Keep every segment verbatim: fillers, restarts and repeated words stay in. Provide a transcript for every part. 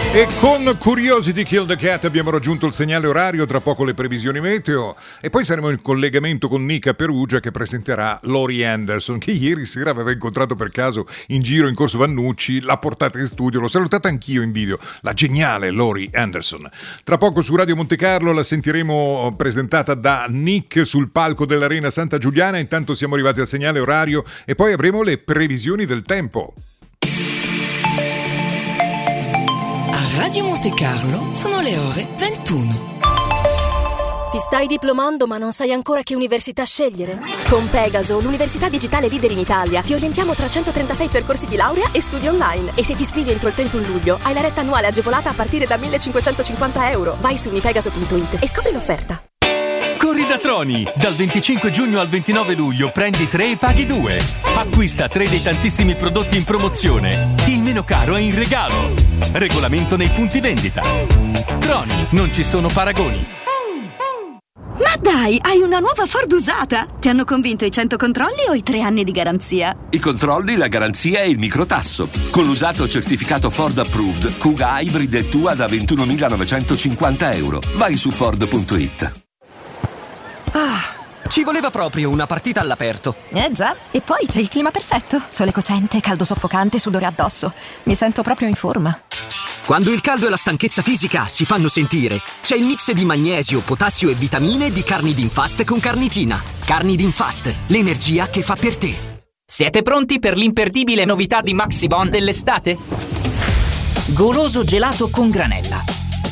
E con Curiosity Kill the Cat abbiamo raggiunto il segnale orario, tra poco le previsioni meteo e poi saremo in collegamento con Nica Perugia che presenterà Laurie Anderson, che ieri sera aveva incontrato per caso in giro in Corso Vannucci, l'ha portata in studio, l'ho salutata anch'io in video, la geniale Laurie Anderson. Tra poco su Radio Monte Carlo la sentiremo presentata da Nick sul palco dell'Arena Santa Giuliana, intanto siamo arrivati al segnale orario e poi avremo le previsioni del tempo. Radio Monte Carlo sono le ore ventuno. Ti stai diplomando ma non sai ancora che università scegliere? Con Pegaso, l'università digitale leader in Italia, ti orientiamo tra centotrentasei percorsi di laurea e studi online. E se ti iscrivi entro il trentuno luglio, hai la retta annuale agevolata a partire da millecinquecentocinquanta euro. Vai su unipegaso punto it e scopri l'offerta. Corri da Troni! Dal venticinque giugno al ventinove luglio prendi tre e paghi due. Acquista tre dei tantissimi prodotti in promozione. Il meno caro è in regalo. Regolamento nei punti vendita. Troni, non ci sono paragoni. Ma dai, hai una nuova Ford usata! Ti hanno convinto i cento controlli o i tre anni di garanzia? I controlli, la garanzia e il microtasso. Con l'usato certificato Ford Approved, Kuga Hybrid e Tua da ventunomilanovecentocinquanta euro. Vai su Ford punto it. Ah, ci voleva proprio una partita all'aperto. Eh già, e poi c'è il clima perfetto. Sole cocente, caldo soffocante, sudore addosso. Mi sento proprio in forma. Quando il caldo e la stanchezza fisica si fanno sentire, c'è il mix di magnesio, potassio e vitamine di Carnidin Fast con carnitina. Carnidin Fast, l'energia che fa per te. Siete pronti per l'imperdibile novità di Maxibon dell'estate? Goloso gelato con granella,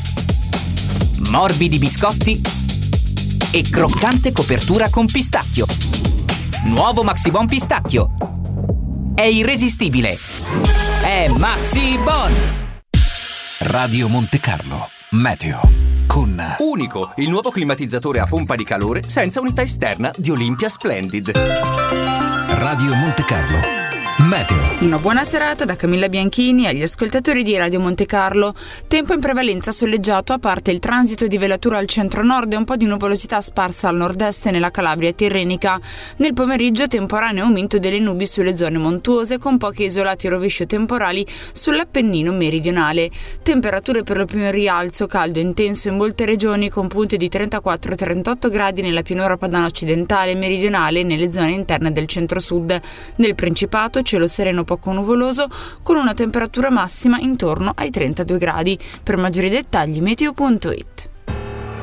morbidi biscotti e croccante copertura con pistacchio. Nuovo Maxibon pistacchio. È irresistibile. È Maxibon. Radio Monte Carlo, meteo, con Unico, il nuovo climatizzatore a pompa di calore senza unità esterna di Olympia Splendid. Radio Monte Carlo, meteo. Una buona serata da Camilla Bianchini agli ascoltatori di Radio Monte Carlo. Tempo in prevalenza soleggiato, a parte il transito di velatura al centro-nord e un po' di nuvolosità sparsa al nord-est e nella Calabria tirrenica. Nel pomeriggio temporaneo aumento delle nubi sulle zone montuose con pochi isolati rovescio temporali sull'Appennino meridionale. Temperature per lo più in rialzo, caldo intenso in molte regioni con punte di trentaquattro trentotto gradi nella pianura padana occidentale e meridionale e nelle zone interne del centro-sud. Nel Principato cielo sereno poco nuvoloso con una temperatura massima intorno ai trentadue gradi. Per maggiori dettagli meteo punto it.